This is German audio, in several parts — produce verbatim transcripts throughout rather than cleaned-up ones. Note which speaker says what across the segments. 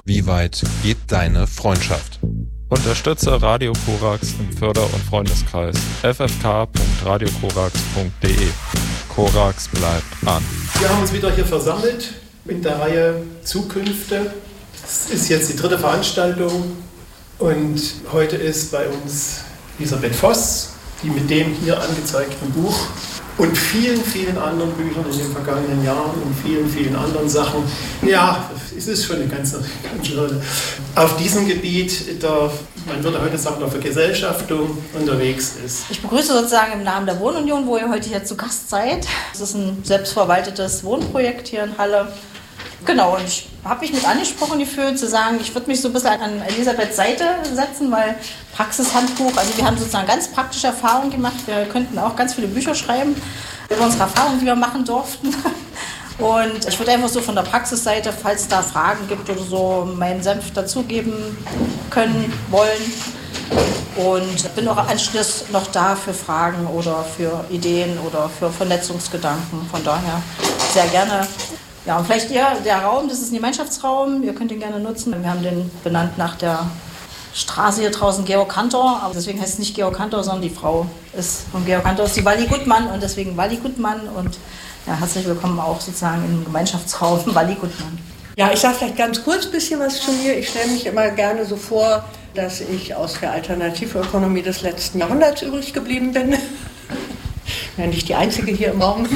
Speaker 1: Wie weit geht deine Freundschaft?
Speaker 2: Unterstütze Radio Korax im Förder- und Freundeskreis f f k punkt radio korax punkt d e. Korax bleibt an.
Speaker 3: Wir haben uns wieder hier versammelt in der Reihe Zukünfte. Es ist jetzt die dritte Veranstaltung und heute ist bei uns Elisabeth Voss, die mit dem hier angezeigten Buch und vielen, vielen anderen Büchern in den vergangenen Jahren und vielen, vielen anderen Sachen, ja, es ist schon eine ganze, ganze Rolle, auf diesem Gebiet der, man würde heute sagen, der Vergesellschaftung unterwegs ist.
Speaker 4: Ich begrüße sozusagen im Namen der Wohnunion, wo ihr heute hier zu Gast seid. Das ist ein selbstverwaltetes Wohnprojekt hier in Halle. Genau, und ich habe mich mit angesprochen gefühlt, zu sagen, ich würde mich so ein bisschen an Elisabeths Seite setzen, weil Praxishandbuch, also wir haben sozusagen ganz praktische Erfahrungen gemacht. Wir könnten auch ganz viele Bücher schreiben über unsere Erfahrungen, die wir machen durften. Und ich würde einfach so von der Praxisseite, falls da Fragen gibt oder so, meinen Senf dazugeben können, wollen. Und bin auch anschließend noch da für Fragen oder für Ideen oder für Vernetzungsgedanken. Von daher sehr gerne. Ja, und vielleicht ihr, der Raum, das ist ein Gemeinschaftsraum, ihr könnt ihn gerne nutzen. Wir haben den benannt nach der Straße hier draußen, Georg Cantor, aber deswegen heißt es nicht Georg Cantor, sondern die Frau ist von Georg Cantor, ist die Walli Gutmann und deswegen Walli Gutmann und ja, herzlich willkommen auch sozusagen im Gemeinschaftsraum Walli Gutmann.
Speaker 5: Ja, ich sage vielleicht ganz kurz ein bisschen was zu mir. Ich stelle mich immer gerne so vor, dass ich aus der Alternativökonomie des letzten Jahrhunderts übrig geblieben bin. Ja, nicht die einzige hier im Raum.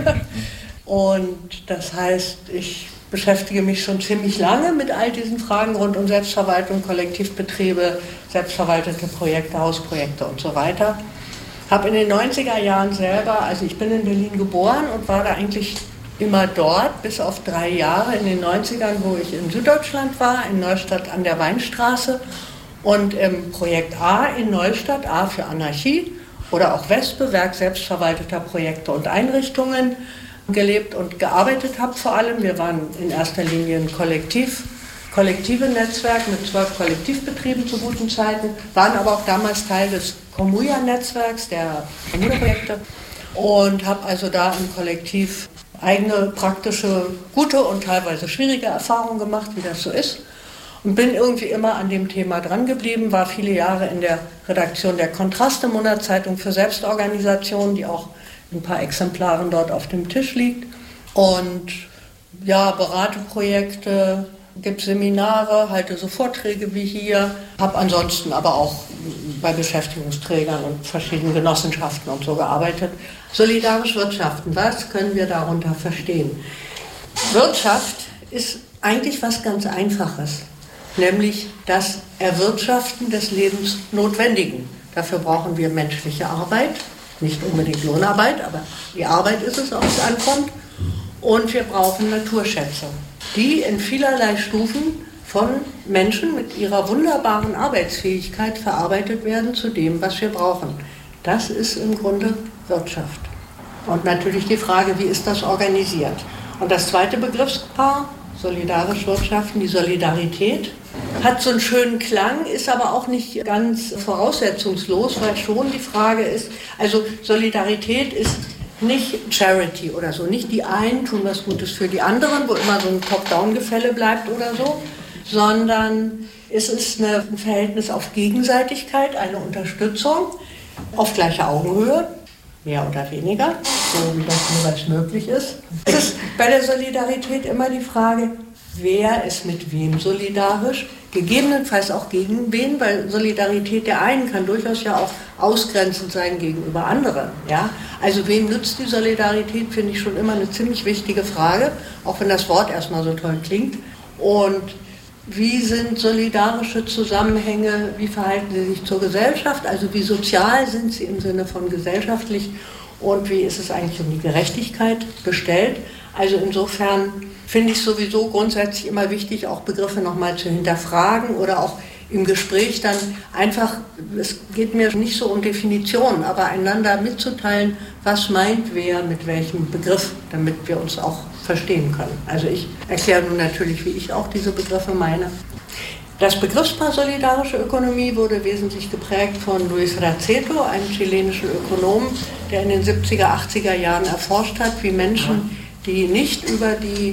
Speaker 5: Und das heißt, ich beschäftige mich schon ziemlich lange mit all diesen Fragen rund um Selbstverwaltung, Kollektivbetriebe, selbstverwaltete Projekte, Hausprojekte und so weiter. Habe in den neunziger Jahren selber, also ich bin in Berlin geboren und war da eigentlich immer dort, bis auf drei Jahre in den neunzigern, wo ich in Süddeutschland war, in Neustadt an der Weinstraße und im Projekt A in Neustadt, A für Anarchie oder auch Wespe, Werk selbstverwalteter Projekte und Einrichtungen, gelebt und gearbeitet habe vor allem. Wir waren in erster Linie ein Kollektiv, kollektive Netzwerk mit zwölf Kollektivbetrieben zu guten Zeiten, waren aber auch damals Teil des Komuja-Netzwerks, der Kommune-Projekte und habe also da im Kollektiv eigene praktische, gute und teilweise schwierige Erfahrungen gemacht, wie das so ist. Und bin irgendwie immer an dem Thema dran geblieben, war viele Jahre in der Redaktion der Kontraste, Monatszeitung für Selbstorganisation, die auch ein paar Exemplaren dort auf dem Tisch liegt. Und ja, berate Projekte, gebe Seminare, halte so Vorträge wie hier, habe ansonsten aber auch bei Beschäftigungsträgern und verschiedenen Genossenschaften und so gearbeitet. Solidarisch wirtschaften, was können wir darunter verstehen? Wirtschaft ist eigentlich was ganz Einfaches, nämlich das Erwirtschaften des Lebensnotwendigen. Dafür brauchen wir menschliche Arbeit. Nicht unbedingt Lohnarbeit, aber die Arbeit ist es, auf die es ankommt. Und wir brauchen Naturschätze, die in vielerlei Stufen von Menschen mit ihrer wunderbaren Arbeitsfähigkeit verarbeitet werden zu dem, was wir brauchen. Das ist im Grunde Wirtschaft. Und natürlich die Frage, wie ist das organisiert? Und das zweite Begriffspaar, solidarisch wirtschaften, die Solidarität, hat so einen schönen Klang, ist aber auch nicht ganz voraussetzungslos, weil schon die Frage ist, also Solidarität ist nicht Charity oder so, nicht die einen tun was Gutes für die anderen, wo immer so ein Top-Down-Gefälle bleibt oder so, sondern es ist eine, ein Verhältnis auf Gegenseitigkeit, eine Unterstützung auf gleicher Augenhöhe, mehr oder weniger, so wie das jeweils möglich ist. Es ist bei der Solidarität immer die Frage, wer ist mit wem solidarisch, gegebenenfalls auch gegen wen, weil Solidarität der einen kann durchaus ja auch ausgrenzend sein gegenüber anderen. Ja? Also wem nützt die Solidarität, finde ich schon immer eine ziemlich wichtige Frage, auch wenn das Wort erstmal so toll klingt. Und wie sind solidarische Zusammenhänge, wie verhalten sie sich zur Gesellschaft, also wie sozial sind sie im Sinne von gesellschaftlich und wie ist es eigentlich um die Gerechtigkeit bestellt. Also insofern finde ich sowieso grundsätzlich immer wichtig, auch Begriffe nochmal zu hinterfragen oder auch im Gespräch dann einfach, es geht mir nicht so um Definitionen, aber einander mitzuteilen, was meint wer mit welchem Begriff, damit wir uns auch verstehen können. Also ich erkläre nun natürlich, wie ich auch diese Begriffe meine. Das Begriffspaar solidarische Ökonomie wurde wesentlich geprägt von Luis Raceto, einem chilenischen Ökonom, der in den siebziger, achtziger Jahren erforscht hat, wie Menschen, die nicht über die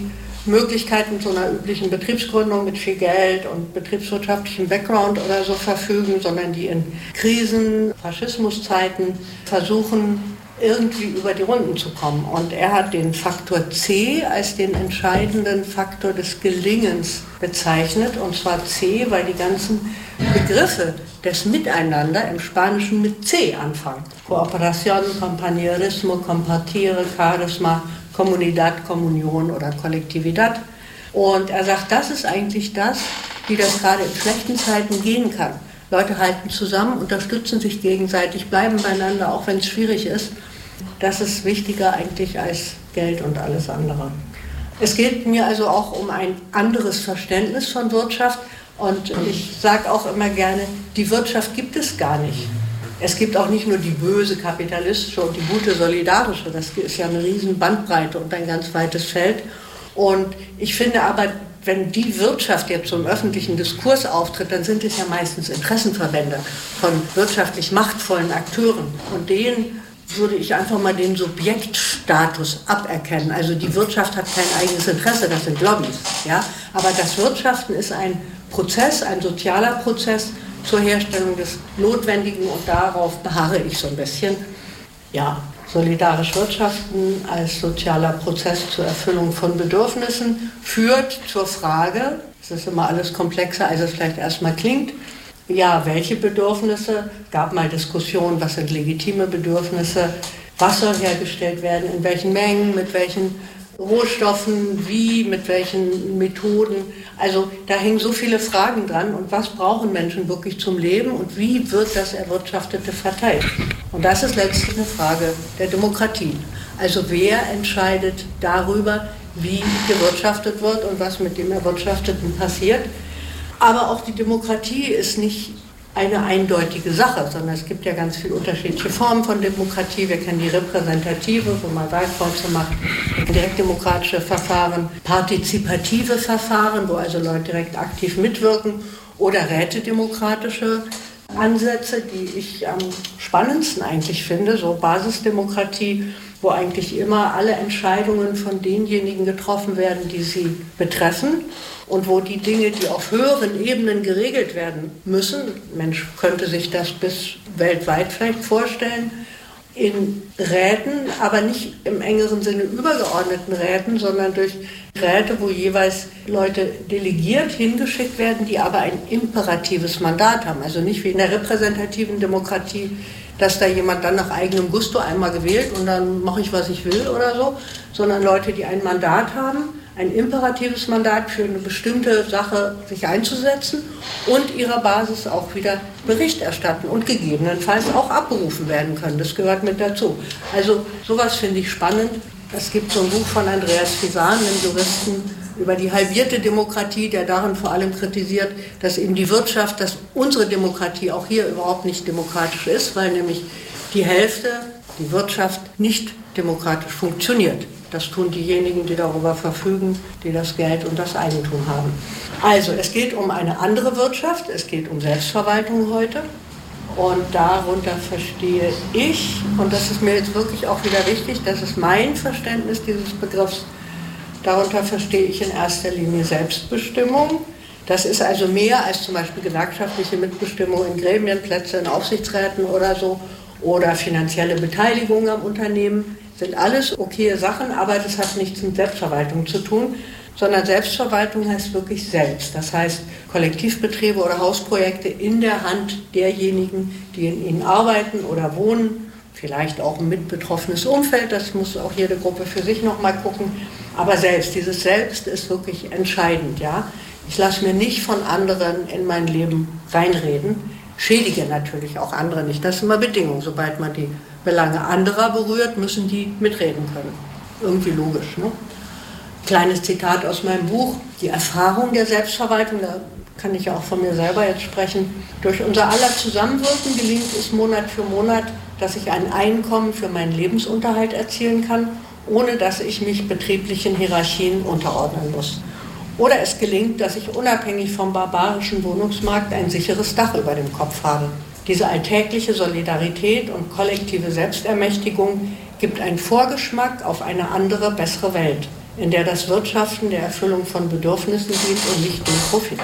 Speaker 5: Möglichkeiten zu einer üblichen Betriebsgründung mit viel Geld und betriebswirtschaftlichem Background oder so verfügen, sondern die in Krisen, Faschismuszeiten versuchen, irgendwie über die Runden zu kommen. Und er hat den Faktor C als den entscheidenden Faktor des Gelingens bezeichnet. Und zwar C, weil die ganzen Begriffe des Miteinander im Spanischen mit C anfangen. Cooperación, Compañerismo, Compartire, Charisma, Comunidad, Kommunion oder Kollektivität. Und er sagt, das ist eigentlich das, wie das gerade in schlechten Zeiten gehen kann. Leute halten zusammen, unterstützen sich gegenseitig, bleiben beieinander, auch wenn es schwierig ist. Das ist wichtiger eigentlich als Geld und alles andere. Es geht mir also auch um ein anderes Verständnis von Wirtschaft. Und ich sage auch immer gerne, die Wirtschaft gibt es gar nicht. Es gibt auch nicht nur die böse kapitalistische und die gute solidarische. Das ist ja eine riesen Bandbreite und ein ganz weites Feld. Und ich finde aber, wenn die Wirtschaft jetzt so im öffentlichen Diskurs auftritt, dann sind es ja meistens Interessenverbände von wirtschaftlich machtvollen Akteuren. Und denen würde ich einfach mal den Subjektstatus aberkennen. Also die Wirtschaft hat kein eigenes Interesse, das sind Lobbys. Ja? Aber das Wirtschaften ist ein Prozess, ein sozialer Prozess zur Herstellung des Notwendigen und darauf beharre ich so ein bisschen. Ja, solidarisch wirtschaften als sozialer Prozess zur Erfüllung von Bedürfnissen führt zur Frage, es ist immer alles komplexer, als es vielleicht erstmal klingt, ja, welche Bedürfnisse, gab mal Diskussionen, was sind legitime Bedürfnisse, was soll hergestellt werden, in welchen Mengen, mit welchen Rohstoffen, wie, mit welchen Methoden. Also da hängen so viele Fragen dran. Und was brauchen Menschen wirklich zum Leben und wie wird das Erwirtschaftete verteilt? Und das ist letztlich eine Frage der Demokratie. Also wer entscheidet darüber, wie gewirtschaftet wird und was mit dem Erwirtschafteten passiert? Aber auch die Demokratie ist nicht eine eindeutige Sache, sondern es gibt ja ganz viele unterschiedliche Formen von Demokratie. Wir kennen die repräsentative, wo man Wahlkreuze macht, direktdemokratische Verfahren, partizipative Verfahren, wo also Leute direkt aktiv mitwirken, oder rätedemokratische Ansätze, die ich am spannendsten eigentlich finde, so Basisdemokratie, wo eigentlich immer alle Entscheidungen von denjenigen getroffen werden, die sie betreffen und wo die Dinge, die auf höheren Ebenen geregelt werden müssen, Mensch könnte sich das bis weltweit vielleicht vorstellen, in Räten, aber nicht im engeren Sinne übergeordneten Räten, sondern durch Räte, wo jeweils Leute delegiert hingeschickt werden, die aber ein imperatives Mandat haben. Also nicht wie in der repräsentativen Demokratie, dass da jemand dann nach eigenem Gusto einmal gewählt und dann mache ich, was ich will oder so, sondern Leute, die ein Mandat haben, ein imperatives Mandat für eine bestimmte Sache sich einzusetzen und ihrer Basis auch wieder Bericht erstatten und gegebenenfalls auch abberufen werden können. Das gehört mit dazu. Also sowas finde ich spannend. Es gibt so ein Buch von Andreas Fisan, einem Juristen, über die halbierte Demokratie, der darin vor allem kritisiert, dass eben die Wirtschaft, dass unsere Demokratie auch hier überhaupt nicht demokratisch ist, weil nämlich die Hälfte, die Wirtschaft, nicht demokratisch funktioniert. Das tun diejenigen, die darüber verfügen, die das Geld und das Eigentum haben. Also es geht um eine andere Wirtschaft, es geht um Selbstverwaltung heute. Und darunter verstehe ich, und das ist mir jetzt wirklich auch wieder wichtig, das ist mein Verständnis dieses Begriffs, darunter verstehe ich in erster Linie Selbstbestimmung. Das ist also mehr als zum Beispiel gewerkschaftliche Mitbestimmung in Gremien, Plätze in Aufsichtsräten oder so, oder finanzielle Beteiligung am Unternehmen. Sind alles okaye Sachen, aber das hat nichts mit Selbstverwaltung zu tun, sondern Selbstverwaltung heißt wirklich selbst. Das heißt Kollektivbetriebe oder Hausprojekte in der Hand derjenigen, die in ihnen arbeiten oder wohnen, vielleicht auch ein mitbetroffenes Umfeld, das muss auch jede Gruppe für sich nochmal gucken, aber selbst, dieses Selbst ist wirklich entscheidend. Ja? Ich lasse mir nicht von anderen in mein Leben reinreden, schädige natürlich auch andere nicht, das ist immer Bedingung, sobald man die Belange anderer berührt, müssen die mitreden können. Irgendwie logisch, ne? Kleines Zitat aus meinem Buch. Die Erfahrung der Selbstverwaltung, da kann ich ja auch von mir selber jetzt sprechen. Durch unser aller Zusammenwirken gelingt es Monat für Monat, dass ich ein Einkommen für meinen Lebensunterhalt erzielen kann, ohne dass ich mich betrieblichen Hierarchien unterordnen muss. Oder es gelingt, dass ich unabhängig vom barbarischen Wohnungsmarkt ein sicheres Dach über dem Kopf habe. Diese alltägliche Solidarität und kollektive Selbstermächtigung gibt einen Vorgeschmack auf eine andere, bessere Welt. in der das Wirtschaften der Erfüllung von Bedürfnissen dient und nicht dem Profit.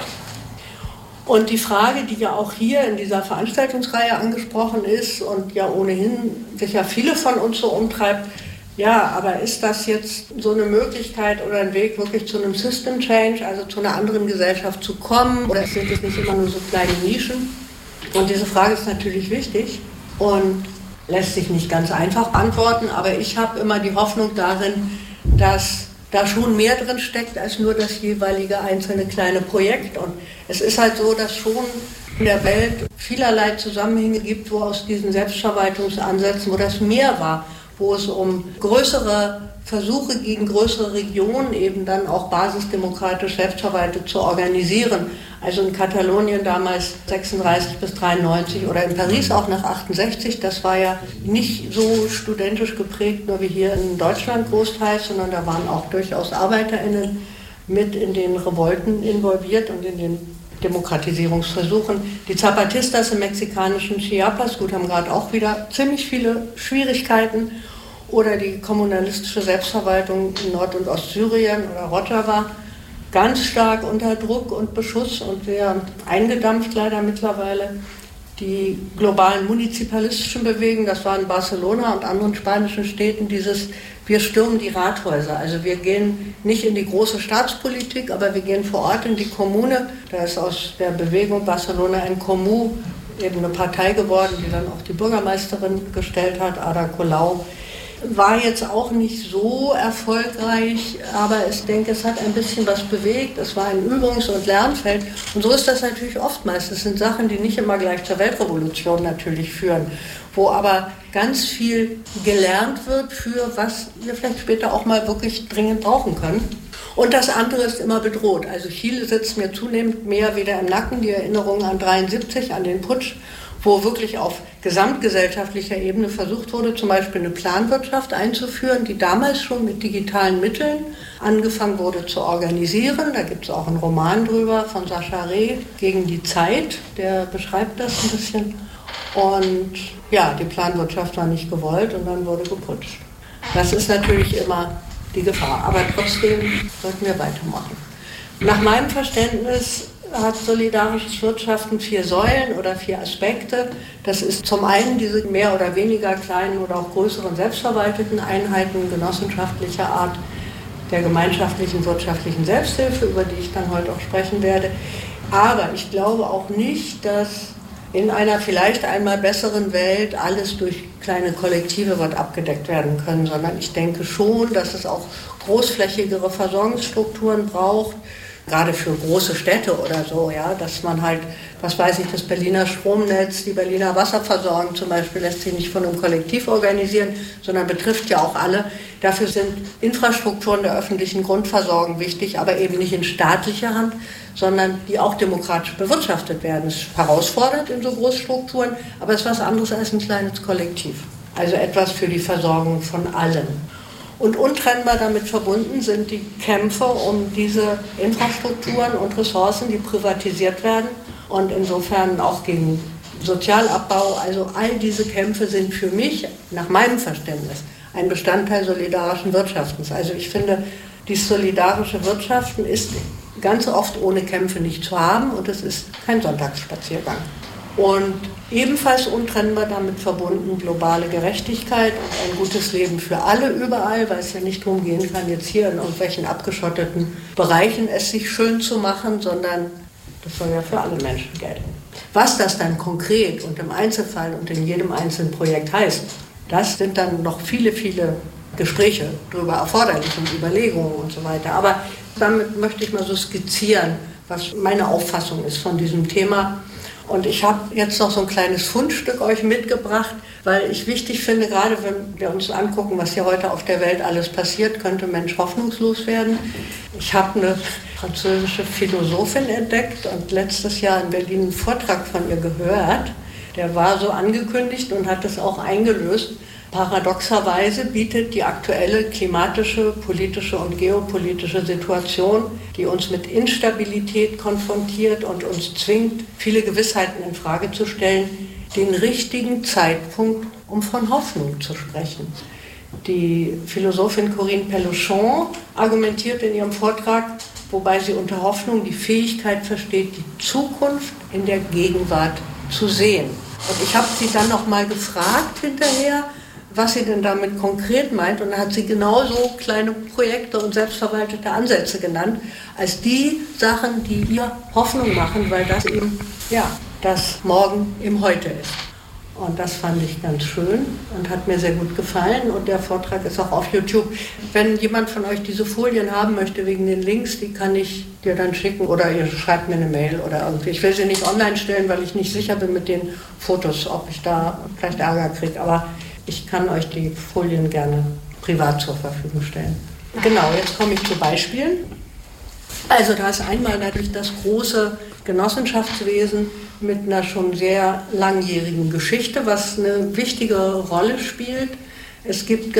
Speaker 5: Und die Frage, die ja auch hier in dieser Veranstaltungsreihe angesprochen ist und ja ohnehin sich ja viele von uns so umtreibt, ja, aber ist das jetzt so eine Möglichkeit oder ein Weg, wirklich zu einem System Change, also zu einer anderen Gesellschaft zu kommen? Oder sind es nicht immer nur so kleine Nischen? Und diese Frage ist natürlich wichtig und lässt sich nicht ganz einfach beantworten, aber ich habe immer die Hoffnung darin, dass da schon mehr drin steckt als nur das jeweilige einzelne kleine Projekt. Und es ist halt so, dass schon in der Welt vielerlei Zusammenhänge gibt, wo aus diesen Selbstverwaltungsansätzen, wo das mehr war, wo es um größere Versuche gegen größere Regionen eben dann auch basisdemokratisch selbstverwaltet zu organisieren. Also in Katalonien damals sechsunddreißig bis dreiundneunzig oder in Paris auch nach achtundsechzig, das war ja nicht so studentisch geprägt, nur wie hier in Deutschland großteils, sondern da waren auch durchaus ArbeiterInnen mit in den Revolten involviert und in den Demokratisierungsversuchen. Die Zapatistas im mexikanischen Chiapas, gut, haben gerade auch wieder ziemlich viele Schwierigkeiten. Oder die kommunalistische Selbstverwaltung in Nord- und Ostsyrien oder Rojava, ganz stark unter Druck und Beschuss und sehr eingedampft leider mittlerweile. Die globalen munizipalistischen Bewegungen, das war in Barcelona und anderen spanischen Städten, dieses wir stürmen die Rathäuser. Also wir gehen nicht in die große Staatspolitik, aber wir gehen vor Ort in die Kommune. Da ist aus der Bewegung Barcelona en Comú eben eine Partei geworden, die dann auch die Bürgermeisterin gestellt hat, Ada Colau. War jetzt auch nicht so erfolgreich, aber ich denke, es hat ein bisschen was bewegt. Es war ein Übungs- und Lernfeld. Und so ist das natürlich oftmals. Das sind Sachen, die nicht immer gleich zur Weltrevolution natürlich führen, wo aber ganz viel gelernt wird für was wir vielleicht später auch mal wirklich dringend brauchen können. Und das andere ist immer bedroht. Also Chile sitzt mir zunehmend mehr wieder im Nacken, die Erinnerung an dreiundsiebzig, an den Putsch, wo wirklich auf gesamtgesellschaftlicher Ebene versucht wurde, zum Beispiel eine Planwirtschaft einzuführen, die damals schon mit digitalen Mitteln angefangen wurde zu organisieren. Da gibt es auch einen Roman drüber von Sascha Reh, Gegen die Zeit, der beschreibt das ein bisschen. Und ja, die Planwirtschaft war nicht gewollt und dann wurde geputscht. Das ist natürlich immer die Gefahr, aber trotzdem sollten wir weitermachen. Nach meinem Verständnis hat solidarisches Wirtschaften vier Säulen oder vier Aspekte. Das ist zum einen diese mehr oder weniger kleinen oder auch größeren selbstverwalteten Einheiten genossenschaftlicher Art der gemeinschaftlichen wirtschaftlichen Selbsthilfe, über die ich dann heute auch sprechen werde. Aber ich glaube auch nicht, dass in einer vielleicht einmal besseren Welt alles durch kleine Kollektive wird abgedeckt werden können, sondern ich denke schon, dass es auch großflächigere Versorgungsstrukturen braucht, gerade für große Städte oder so, ja, dass man halt, was weiß ich, das Berliner Stromnetz, die Berliner Wasserversorgung zum Beispiel lässt sich nicht von einem Kollektiv organisieren, sondern betrifft ja auch alle. Dafür sind Infrastrukturen der öffentlichen Grundversorgung wichtig, aber eben nicht in staatlicher Hand, sondern die auch demokratisch bewirtschaftet werden. Es ist herausfordernd in so Großstrukturen, aber es ist was anderes als ein kleines Kollektiv. Also etwas für die Versorgung von allen. Und untrennbar damit verbunden sind die Kämpfe um diese Infrastrukturen und Ressourcen, die privatisiert werden und insofern auch gegen Sozialabbau. Also all diese Kämpfe sind für mich, nach meinem Verständnis, ein Bestandteil solidarischen Wirtschaftens. Also ich finde, dieses solidarische Wirtschaften ist ganz oft ohne Kämpfe nicht zu haben und es ist kein Sonntagsspaziergang. Und ebenfalls untrennbar damit verbunden globale Gerechtigkeit und ein gutes Leben für alle überall, weil es ja nicht darum gehen kann, jetzt hier in irgendwelchen abgeschotteten Bereichen es sich schön zu machen, sondern das soll ja für alle Menschen gelten. Was das dann konkret und im Einzelfall und in jedem einzelnen Projekt heißt, das sind dann noch viele, viele Gespräche darüber erforderlich und Überlegungen und so weiter. Aber damit möchte ich mal so skizzieren, was meine Auffassung ist von diesem Thema. Und ich habe jetzt noch so ein kleines Fundstück euch mitgebracht, weil ich wichtig finde, gerade wenn wir uns angucken, was hier heute auf der Welt alles passiert, könnte Mensch hoffnungslos werden. Ich habe eine französische Philosophin entdeckt und letztes Jahr in Berlin einen Vortrag von ihr gehört. Der war so angekündigt und hat es auch eingelöst. Paradoxerweise bietet die aktuelle klimatische, politische und geopolitische Situation, die uns mit Instabilität konfrontiert und uns zwingt, viele Gewissheiten in Frage zu stellen, den richtigen Zeitpunkt, um von Hoffnung zu sprechen. Die Philosophin Corinne Pelluchon argumentiert in ihrem Vortrag, wobei sie unter Hoffnung die Fähigkeit versteht, die Zukunft in der Gegenwart zu sehen. Und ich habe sie dann noch mal gefragt hinterher, was sie denn damit konkret meint. Und dann hat sie genauso kleine Projekte und selbstverwaltete Ansätze genannt, als die Sachen, die ihr Hoffnung machen, weil das eben ja, das Morgen im Heute ist. Und das fand ich ganz schön und hat mir sehr gut gefallen. Und der Vortrag ist auch auf YouTube. Wenn jemand von euch diese Folien haben möchte wegen den Links, die kann ich dir dann schicken oder ihr schreibt mir eine Mail oder irgendwie. Ich will sie nicht online stellen, weil ich nicht sicher bin mit den Fotos, ob ich da vielleicht Ärger kriege. Aber ich kann euch die Folien gerne privat zur Verfügung stellen. Genau, jetzt komme ich zu Beispielen. Also da ist einmal natürlich das große Genossenschaftswesen mit einer schon sehr langjährigen Geschichte, was eine wichtige Rolle spielt. Es gibt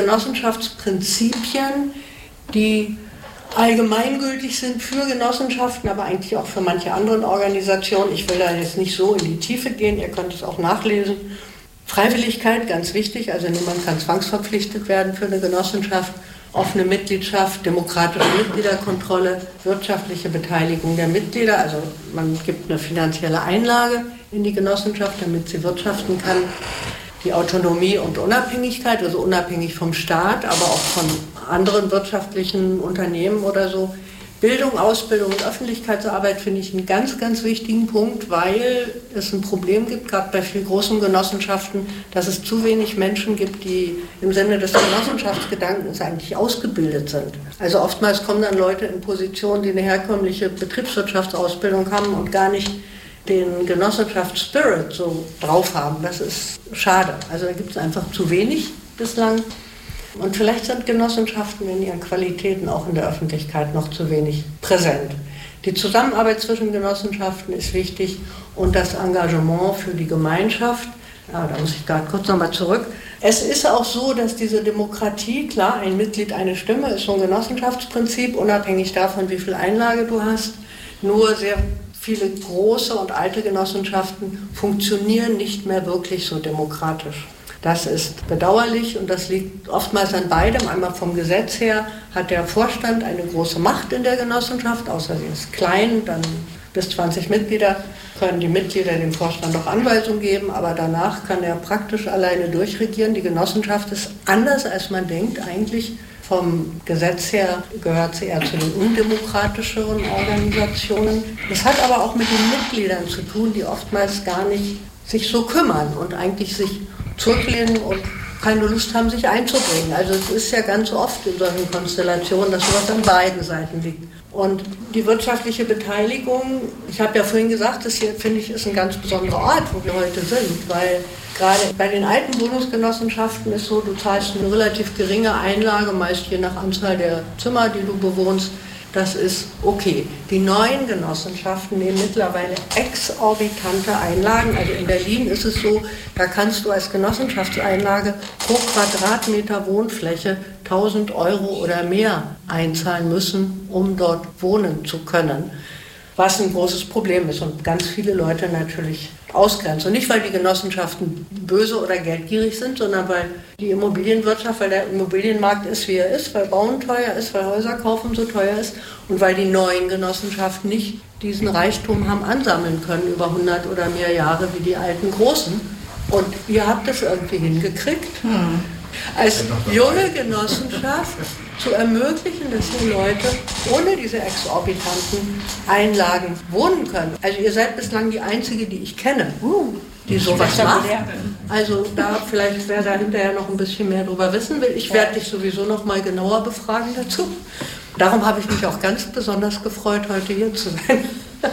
Speaker 5: Genossenschaftsprinzipien, die allgemeingültig sind für Genossenschaften, aber eigentlich auch für manche andere Organisationen. Ich will da jetzt nicht so in die Tiefe gehen, ihr könnt es auch nachlesen. Freiwilligkeit, ganz wichtig, also niemand kann zwangsverpflichtet werden für eine Genossenschaft. Offene Mitgliedschaft, demokratische Mitgliederkontrolle, wirtschaftliche Beteiligung der Mitglieder. Also man gibt eine finanzielle Einlage in die Genossenschaft, damit sie wirtschaften kann. Die Autonomie und Unabhängigkeit, also unabhängig vom Staat, aber auch von anderen wirtschaftlichen Unternehmen oder so. Bildung, Ausbildung und Öffentlichkeitsarbeit finde ich einen ganz, ganz wichtigen Punkt, weil es ein Problem gibt, gerade bei vielen großen Genossenschaften, dass es zu wenig Menschen gibt, die im Sinne des Genossenschaftsgedankens eigentlich ausgebildet sind. Also oftmals kommen dann Leute in Positionen, die eine herkömmliche Betriebswirtschaftsausbildung haben und gar nicht den Genossenschaftsspirit so drauf haben. Das ist schade. Also da gibt es einfach zu wenig bislang. Und vielleicht sind Genossenschaften in ihren Qualitäten auch in der Öffentlichkeit noch zu wenig präsent. Die Zusammenarbeit zwischen Genossenschaften ist wichtig und das Engagement für die Gemeinschaft. Ja, da muss ich gerade kurz nochmal zurück. Es ist auch so, dass diese Demokratie, klar, ein Mitglied, eine Stimme, ist so ein Genossenschaftsprinzip, unabhängig davon, wie viel Einlage du hast. Nur sehr viele große und alte Genossenschaften funktionieren nicht mehr wirklich so demokratisch. Das ist bedauerlich und das liegt oftmals an beidem. Einmal vom Gesetz her hat der Vorstand eine große Macht in der Genossenschaft, außer sie ist klein, dann bis zwanzig Mitglieder können die Mitglieder dem Vorstand auch Anweisungen geben, aber danach kann er praktisch alleine durchregieren. Die Genossenschaft ist anders, als man denkt. Eigentlich vom Gesetz her gehört sie eher zu den undemokratischeren Organisationen. Das hat aber auch mit den Mitgliedern zu tun, die oftmals gar nicht sich so kümmern und eigentlich sich zurücklehnen und keine Lust haben, sich einzubringen. Also es ist ja ganz oft in solchen Konstellationen, dass sowas an beiden Seiten liegt. Und die wirtschaftliche Beteiligung, ich habe ja vorhin gesagt, das hier, finde ich, ist ein ganz besonderer Ort, wo wir heute sind, weil gerade bei den alten Wohnungsgenossenschaften ist so, du zahlst eine relativ geringe Einlage, meist je nach Anzahl der Zimmer, die du bewohnst. Das ist okay. Die neuen Genossenschaften nehmen mittlerweile exorbitante Einlagen. Also in Berlin ist es so, da kannst du als Genossenschaftseinlage pro Quadratmeter Wohnfläche tausend Euro oder mehr einzahlen müssen, um dort wohnen zu können. Was ein großes Problem ist und ganz viele Leute natürlich ausgrenzt. Und nicht, weil die Genossenschaften böse oder geldgierig sind, sondern weil die Immobilienwirtschaft, weil der Immobilienmarkt ist, wie er ist, weil Bauen teuer ist, weil Häuser kaufen so teuer ist und weil die neuen Genossenschaften nicht diesen Reichtum haben ansammeln können über hundert oder mehr Jahre wie die alten Großen. Und ihr habt das irgendwie hingekriegt, hm. als junge Genossenschaft zu ermöglichen, dass die Leute ohne diese exorbitanten Einlagen wohnen können. Also ihr seid bislang die Einzige, die ich kenne, die sowas macht. Also da vielleicht, wer da hinterher noch ein bisschen mehr drüber wissen will, ich werde dich sowieso noch mal genauer befragen dazu. Darum habe ich mich auch ganz besonders gefreut, heute hier zu sein.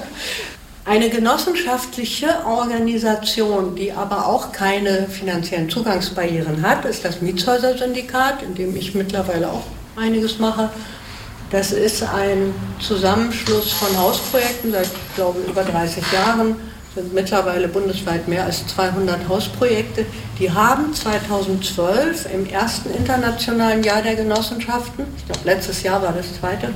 Speaker 5: Eine genossenschaftliche Organisation, die aber auch keine finanziellen Zugangsbarrieren hat, ist das Mietshäuser-Syndikat, in dem ich mittlerweile auch einiges mache. Das ist ein Zusammenschluss von Hausprojekten seit, ich glaube, über dreißig Jahren. Es sind mittlerweile bundesweit mehr als zweihundert Hausprojekte. Die haben zweitausendzwölf im ersten internationalen Jahr der Genossenschaften, ich glaube letztes Jahr war das zweite,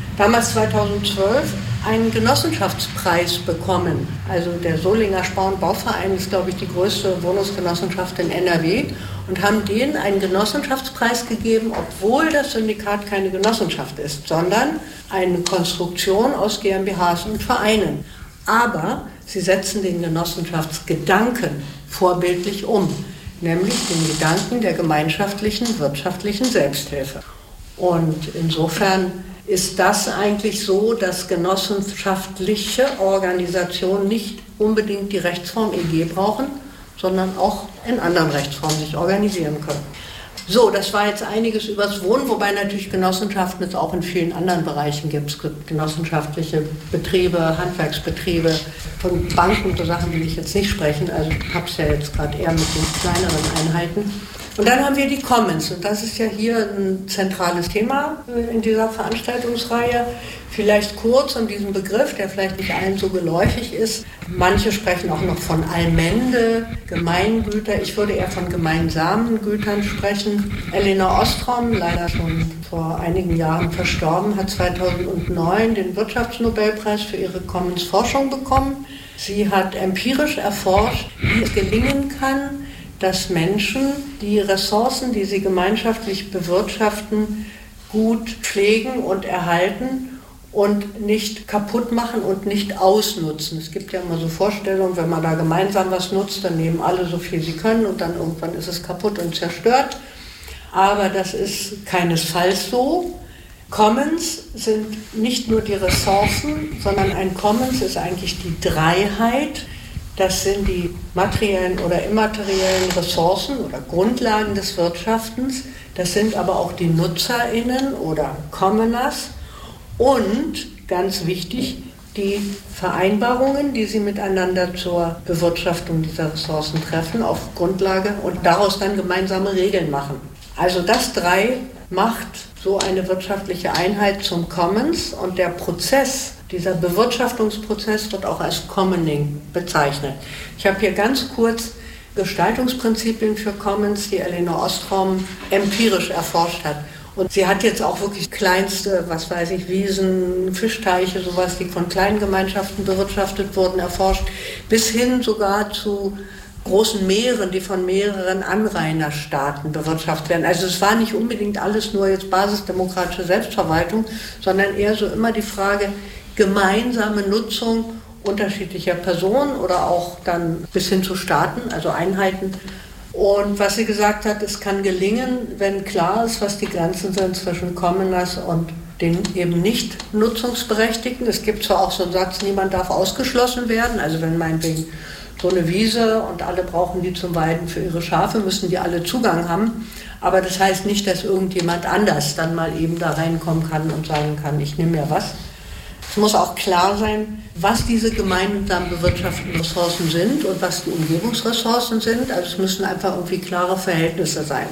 Speaker 5: damals zweitausendzwölf einen Genossenschaftspreis bekommen. Also der Solinger Spar- und Bauverein ist, glaube ich, die größte Wohnungsgenossenschaft in N R W und haben denen einen Genossenschaftspreis gegeben, obwohl das Syndikat keine Genossenschaft ist, sondern eine Konstruktion aus GmbHs und Vereinen. Aber sie setzen den Genossenschaftsgedanken vorbildlich um, nämlich den Gedanken der gemeinschaftlichen, wirtschaftlichen Selbsthilfe. Und insofern ist das eigentlich so, dass genossenschaftliche Organisationen nicht unbedingt die Rechtsform E G brauchen, sondern auch in anderen Rechtsformen sich organisieren können. So, das war jetzt einiges übers Wohnen, wobei natürlich Genossenschaften es auch in vielen anderen Bereichen gibt. Es gibt genossenschaftliche Betriebe, Handwerksbetriebe, von Banken, so Sachen will ich jetzt nicht sprechen, also ich habe es ja jetzt gerade eher mit den kleineren Einheiten. Und dann haben wir die Commons und das ist ja hier ein zentrales Thema in dieser Veranstaltungsreihe. Vielleicht kurz um diesen Begriff, der vielleicht nicht allen so geläufig ist. Manche sprechen auch noch von Allmende, Gemeingüter. Ich würde eher von gemeinsamen Gütern sprechen. Elena Ostrom, leider schon vor einigen Jahren verstorben, hat zweitausendneun den Wirtschaftsnobelpreis für ihre Commons-Forschung bekommen. Sie hat empirisch erforscht, wie es gelingen kann, dass Menschen die Ressourcen, die sie gemeinschaftlich bewirtschaften, gut pflegen und erhalten und nicht kaputt machen und nicht ausnutzen. Es gibt ja immer so Vorstellungen, wenn man da gemeinsam was nutzt, dann nehmen alle so viel sie können und dann irgendwann ist es kaputt und zerstört. Aber das ist keinesfalls so. Commons sind nicht nur die Ressourcen, sondern ein Commons ist eigentlich die Dreiheit. Das sind die materiellen oder immateriellen Ressourcen oder Grundlagen des Wirtschaftens. Das sind aber auch die NutzerInnen oder Commoners. Und, ganz wichtig, die Vereinbarungen, die sie miteinander zur Bewirtschaftung dieser Ressourcen treffen, auf Grundlage und daraus dann gemeinsame Regeln machen. Also das drei macht so eine wirtschaftliche Einheit zum Commons und der Prozess, dieser Bewirtschaftungsprozess wird auch als Commoning bezeichnet. Ich habe hier ganz kurz Gestaltungsprinzipien für Commons, die Elena Ostrom empirisch erforscht hat. Und sie hat jetzt auch wirklich kleinste, was weiß ich, Wiesen, Fischteiche, sowas, die von kleinen Gemeinschaften bewirtschaftet wurden, erforscht, bis hin sogar zu großen Meeren, die von mehreren Anrainerstaaten bewirtschaftet werden. Also es war nicht unbedingt alles nur jetzt basisdemokratische Selbstverwaltung, sondern eher so immer die Frage, gemeinsame Nutzung unterschiedlicher Personen oder auch dann bis hin zu Staaten, also Einheiten. Und was sie gesagt hat, es kann gelingen, wenn klar ist, was die Grenzen sind zwischen Commoners und den eben nicht Nutzungsberechtigten. Es gibt zwar auch so einen Satz, niemand darf ausgeschlossen werden, also wenn meinetwegen so eine Wiese und alle brauchen die zum Weiden für ihre Schafe, müssen die alle Zugang haben. Aber das heißt nicht, dass irgendjemand anders dann mal eben da reinkommen kann und sagen kann, ich nehme mir was. Es muss auch klar sein, was diese gemeinsam bewirtschafteten Ressourcen sind und was die Umgebungsressourcen sind. Also es müssen einfach irgendwie klare Verhältnisse sein.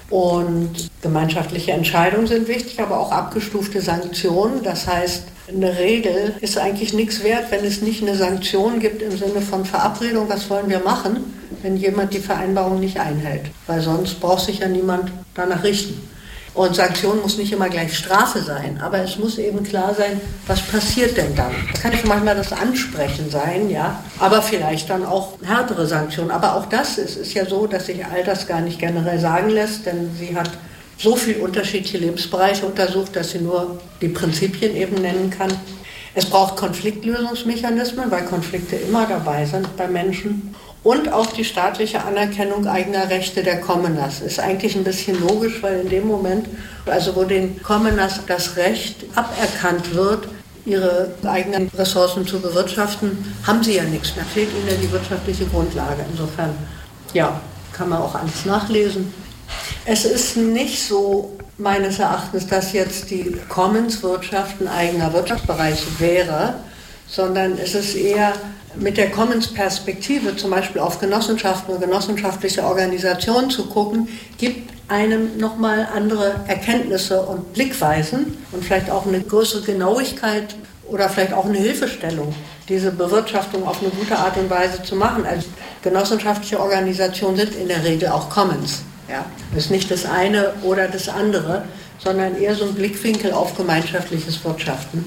Speaker 5: Und gemeinschaftliche Entscheidungen sind wichtig, aber auch abgestufte Sanktionen. Das heißt, eine Regel ist eigentlich nichts wert, wenn es nicht eine Sanktion gibt im Sinne von Verabredung, was wollen wir machen, wenn jemand die Vereinbarung nicht einhält. Weil sonst braucht sich ja niemand danach richten. Und Sanktion muss nicht immer gleich Strafe sein, aber es muss eben klar sein, was passiert denn dann. Das kann schon manchmal das Ansprechen sein, ja, aber vielleicht dann auch härtere Sanktionen. Aber auch das ist, ist ja so, dass sich all das gar nicht generell sagen lässt, denn sie hat so viele unterschiedliche Lebensbereiche untersucht, dass sie nur die Prinzipien eben nennen kann. Es braucht Konfliktlösungsmechanismen, weil Konflikte immer dabei sind bei Menschen. Und auch die staatliche Anerkennung eigener Rechte der Commoners ist eigentlich ein bisschen logisch, weil in dem Moment, also wo den Commoners das Recht aberkannt wird, ihre eigenen Ressourcen zu bewirtschaften, haben sie ja nichts mehr. Fehlt ihnen ja die wirtschaftliche Grundlage. Insofern, ja, kann man auch alles nachlesen. Es ist nicht so, meines Erachtens, dass jetzt die Commons-Wirtschaft ein eigener Wirtschaftsbereich wäre, sondern es ist eher mit der Commons-Perspektive, zum Beispiel auf Genossenschaften oder genossenschaftliche Organisationen zu gucken, gibt einem nochmal andere Erkenntnisse und Blickweisen und vielleicht auch eine größere Genauigkeit oder vielleicht auch eine Hilfestellung, diese Bewirtschaftung auf eine gute Art und Weise zu machen. Also genossenschaftliche Organisationen sind in der Regel auch Commons. Ja, das ist nicht das eine oder das andere, sondern eher so ein Blickwinkel auf gemeinschaftliches Wirtschaften.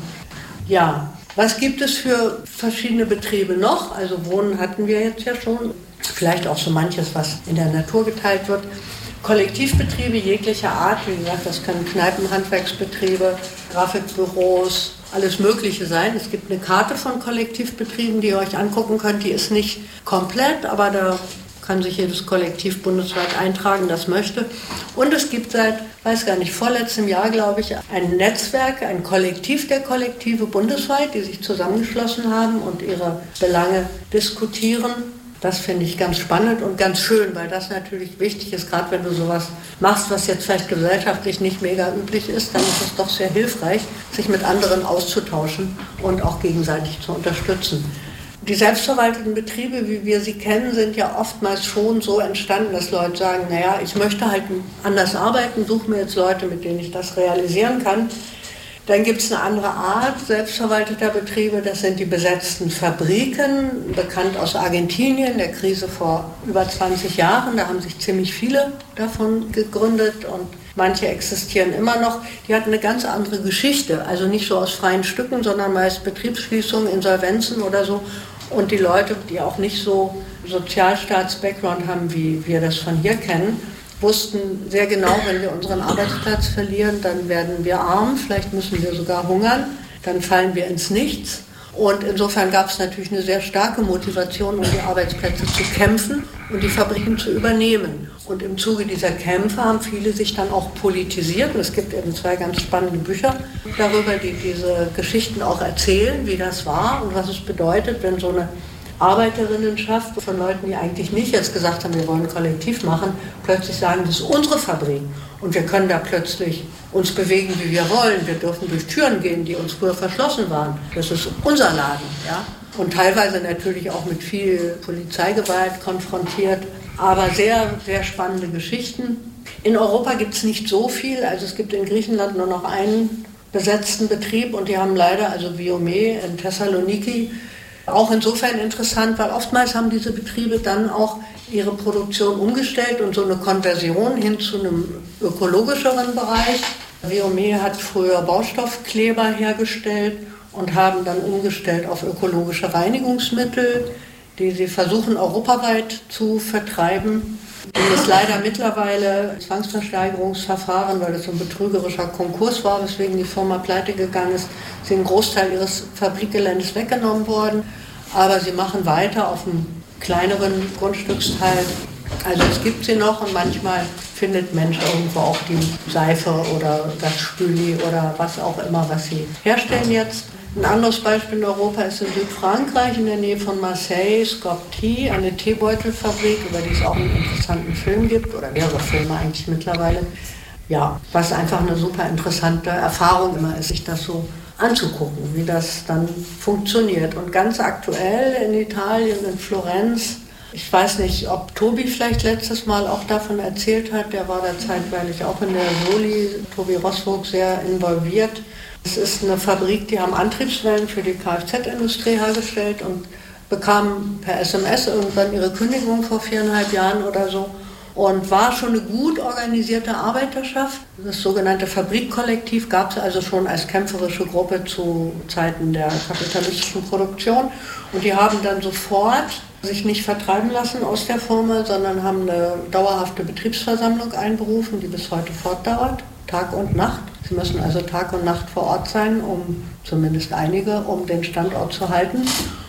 Speaker 5: Ja, was gibt es für verschiedene Betriebe noch? Also Wohnen hatten wir jetzt ja schon, vielleicht auch so manches, was in der Natur geteilt wird. Kollektivbetriebe jeglicher Art, wie gesagt, das können Kneipen, Handwerksbetriebe, Grafikbüros, alles Mögliche sein. Es gibt eine Karte von Kollektivbetrieben, die ihr euch angucken könnt. Die ist nicht komplett, aber da kann sich jedes Kollektiv bundesweit eintragen, das möchte. Und es gibt seit, weiß gar nicht, vorletztem Jahr, glaube ich, ein Netzwerk, ein Kollektiv der Kollektive bundesweit, die sich zusammengeschlossen haben und ihre Belange diskutieren. Das finde ich ganz spannend und ganz schön, weil das natürlich wichtig ist, gerade wenn du sowas machst, was jetzt vielleicht gesellschaftlich nicht mega üblich ist, dann ist es doch sehr hilfreich, sich mit anderen auszutauschen und auch gegenseitig zu unterstützen. Die selbstverwalteten Betriebe, wie wir sie kennen, sind ja oftmals schon so entstanden, dass Leute sagen, naja, ich möchte halt anders arbeiten, suche mir jetzt Leute, mit denen ich das realisieren kann. Dann gibt es eine andere Art selbstverwalteter Betriebe, das sind die besetzten Fabriken, bekannt aus Argentinien, der Krise vor über zwanzig Jahren. Da haben sich ziemlich viele davon gegründet und manche existieren immer noch. Die hatten eine ganz andere Geschichte, also nicht so aus freien Stücken, sondern meist Betriebsschließungen, Insolvenzen oder so. Und die Leute, die auch nicht so Sozialstaats-Background haben, wie wir das von hier kennen, wussten sehr genau, wenn wir unseren Arbeitsplatz verlieren, dann werden wir arm, vielleicht müssen wir sogar hungern, dann fallen wir ins Nichts. Und insofern gab es natürlich eine sehr starke Motivation, um die Arbeitsplätze zu kämpfen und die Fabriken zu übernehmen. Und im Zuge dieser Kämpfe haben viele sich dann auch politisiert. Und es gibt eben zwei ganz spannende Bücher darüber, die diese Geschichten auch erzählen, wie das war und was es bedeutet, wenn so eine Arbeiterinnenschaft von Leuten, die eigentlich nicht jetzt gesagt haben, wir wollen Kollektiv machen, plötzlich sagen, das ist unsere Fabrik und wir können da plötzlich uns bewegen, wie wir wollen. Wir dürfen durch Türen gehen, die uns früher verschlossen waren. Das ist unser Laden, ja. Und teilweise natürlich auch mit viel Polizeigewalt konfrontiert, aber sehr, sehr spannende Geschichten. In Europa gibt es nicht so viel, also es gibt in Griechenland nur noch einen besetzten Betrieb und die haben leider, also Viome in Thessaloniki, auch insofern interessant, weil oftmals haben diese Betriebe dann auch ihre Produktion umgestellt und so eine Konversion hin zu einem ökologischeren Bereich. Viome hat früher Baustoffkleber hergestellt und haben dann umgestellt auf ökologische Reinigungsmittel, die sie versuchen europaweit zu vertreiben. Und es leider mittlerweile Zwangsversteigerungsverfahren, weil das so ein betrügerischer Konkurs war, weswegen die Firma pleite gegangen ist, sie einen Großteil ihres Fabrikgeländes weggenommen worden. Aber sie machen weiter auf einem kleineren Grundstücksteil. Also es gibt sie noch und manchmal findet Mensch irgendwo auch die Seife oder das Spüli oder was auch immer, was sie herstellen jetzt. Ein anderes Beispiel in Europa ist in Südfrankreich, in der Nähe von Marseille, Scopti, eine Teebeutelfabrik, über die es auch einen interessanten Film gibt, oder mehrere Filme eigentlich mittlerweile. Ja, was einfach eine super interessante Erfahrung immer ist, sich das so anzugucken, wie das dann funktioniert. Und ganz aktuell in Italien, in Florenz, ich weiß nicht, ob Tobi vielleicht letztes Mal auch davon erzählt hat, der war da zeitweilig auch in der Soli, Tobi Rosvogt, sehr involviert. Es ist eine Fabrik, die haben Antriebswellen für die Kfz-Industrie hergestellt und bekamen per S M S irgendwann ihre Kündigung vor viereinhalb Jahren oder so und war schon eine gut organisierte Arbeiterschaft. Das sogenannte Fabrikkollektiv gab es also schon als kämpferische Gruppe zu Zeiten der kapitalistischen Produktion und die haben dann sofort sich nicht vertreiben lassen aus der Firma, sondern haben eine dauerhafte Betriebsversammlung einberufen, die bis heute fortdauert, Tag und Nacht. Sie müssen also Tag und Nacht vor Ort sein, um zumindest einige, um den Standort zu halten.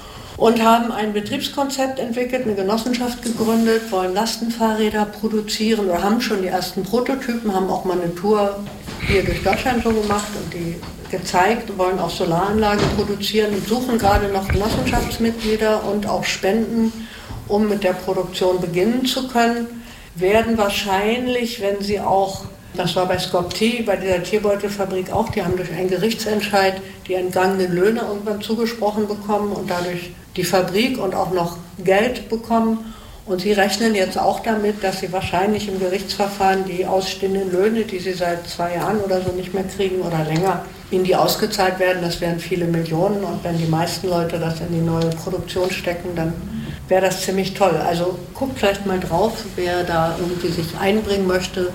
Speaker 5: Und haben ein Betriebskonzept entwickelt, eine Genossenschaft gegründet, wollen Lastenfahrräder produzieren oder haben schon die ersten Prototypen, haben auch mal eine Tour hier durch Deutschland so gemacht und die gezeigt, wollen auch Solaranlagen produzieren und suchen gerade noch Genossenschaftsmitglieder und auch Spenden, um mit der Produktion beginnen zu können. Werden wahrscheinlich, wenn sie auch, das war bei Scopti, bei dieser Teebeutelfabrik auch, die haben durch einen Gerichtsentscheid die entgangenen Löhne irgendwann zugesprochen bekommen und dadurch die Fabrik und auch noch Geld bekommen. Und sie rechnen jetzt auch damit, dass sie wahrscheinlich im Gerichtsverfahren die ausstehenden Löhne, die sie seit zwei Jahren oder so nicht mehr kriegen oder länger, ihnen die ausgezahlt werden. Das wären viele Millionen und wenn die meisten Leute das in die neue Produktion stecken, dann wäre das ziemlich toll. Also guckt vielleicht mal drauf, wer da irgendwie sich einbringen möchte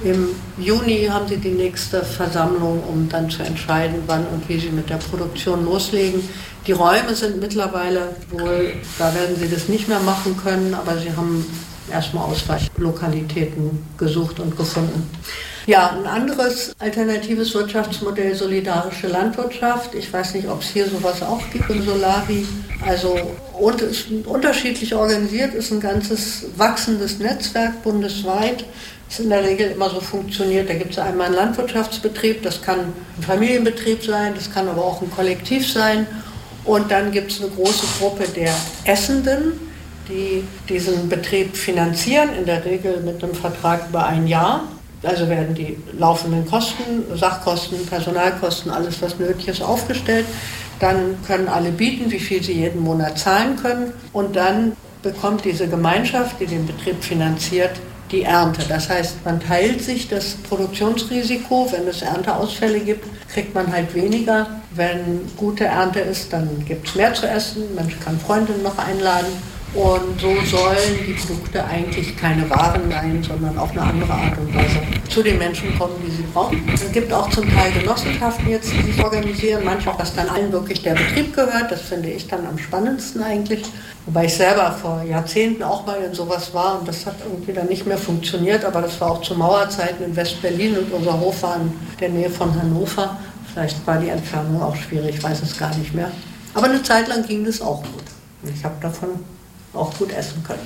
Speaker 5: Im Juni haben sie die nächste Versammlung, um dann zu entscheiden, wann und wie sie mit der Produktion loslegen. Die Räume sind mittlerweile wohl, da werden sie das nicht mehr machen können, aber sie haben erstmal Ausweichlokalitäten gesucht und gefunden. Ja, ein anderes alternatives Wirtschaftsmodell, solidarische Landwirtschaft. Ich weiß nicht, ob es hier sowas auch gibt in Solari. Also und ist unterschiedlich organisiert, ist ein ganzes wachsendes Netzwerk bundesweit. Das in der Regel immer so funktioniert. Da gibt es einmal einen Landwirtschaftsbetrieb, das kann ein Familienbetrieb sein, das kann aber auch ein Kollektiv sein. Und dann gibt es eine große Gruppe der Essenden, die diesen Betrieb finanzieren, in der Regel mit einem Vertrag über ein Jahr. Also werden die laufenden Kosten, Sachkosten, Personalkosten, alles was nötig ist, aufgestellt. Dann können alle bieten, wie viel sie jeden Monat zahlen können. Und dann bekommt diese Gemeinschaft, die den Betrieb finanziert, die Ernte. Das heißt, man teilt sich das Produktionsrisiko. Wenn es Ernteausfälle gibt, kriegt man halt weniger. Wenn gute Ernte ist, dann gibt es mehr zu essen. Man kann Freundinnen noch einladen. Und so sollen die Produkte eigentlich keine Waren sein, sondern auf eine andere Art und Weise zu den Menschen kommen, die sie brauchen. Es gibt auch zum Teil Genossenschaften jetzt, die sich organisieren. Manchmal, dass dann allen wirklich der Betrieb gehört. Das finde ich dann am spannendsten eigentlich. Wobei ich selber vor Jahrzehnten auch mal in sowas war und das hat irgendwie dann nicht mehr funktioniert. Aber das war auch zu Mauerzeiten in West-Berlin und unser Hof war in der Nähe von Hannover. Vielleicht war die Entfernung auch schwierig, ich weiß es gar nicht mehr. Aber eine Zeit lang ging das auch gut. Und ich habe davon auch gut essen können.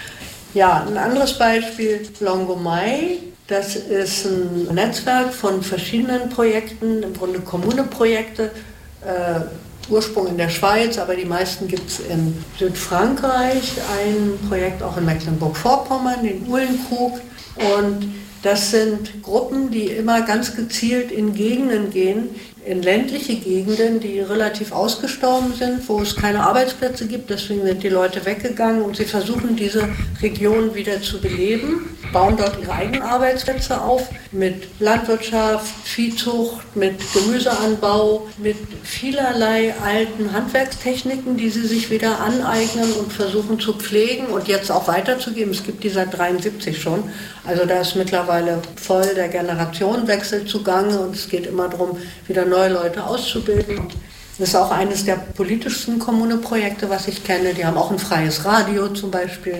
Speaker 5: Ja, ein anderes Beispiel, Longomai. Das ist ein Netzwerk von verschiedenen Projekten, im Grunde Kommuneprojekte, äh, Ursprung in der Schweiz, aber die meisten gibt es in Südfrankreich, ein Projekt auch in Mecklenburg-Vorpommern, den Uhlenkrug. Und das sind Gruppen, die immer ganz gezielt in Gegenden gehen, in ländliche Gegenden, die relativ ausgestorben sind, wo es keine Arbeitsplätze gibt. Deswegen sind die Leute weggegangen und sie versuchen, diese Region wieder zu beleben, bauen dort ihre eigenen Arbeitsplätze auf mit Landwirtschaft, Viehzucht, mit Gemüseanbau, mit vielerlei alten Handwerkstechniken, die sie sich wieder aneignen und versuchen zu pflegen und jetzt auch weiterzugeben. Es gibt die seit dreiundsiebzig schon. Also da ist mittlerweile voll der Generationenwechsel zugange und es geht immer darum, wieder neue Leute auszubilden. Das ist auch eines der politischsten Kommuneprojekte, was ich kenne. Die haben auch ein freies Radio zum Beispiel